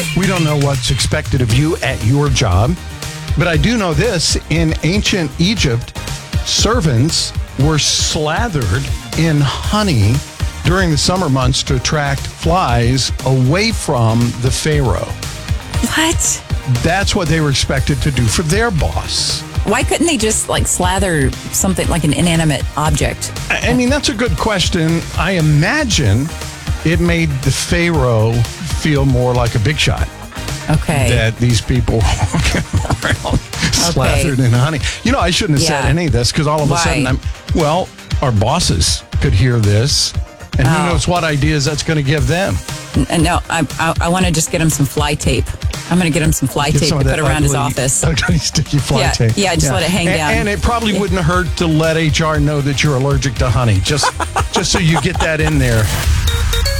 We don't know what's expected of you at your job. But I do know this. In ancient Egypt, servants were slathered in honey during the summer months to attract flies away from the pharaoh. What? That's what they were expected to do for their boss. Why couldn't they just slather something like an inanimate object? I mean, that's a good question. I imagine it made the pharaoh feel more like a big shot. Okay. That these people walking around slathered in honey. I shouldn't have said any of this because all of a sudden our bosses could hear this, and who knows what ideas that's going to give them. No, I want to just get him some fly tape. I'm going to get him some fly tape to put around his office. Ugly, sticky fly tape. Yeah, just let it hang down. And it probably wouldn't hurt to let HR know that you're allergic to honey, just so you get that in there.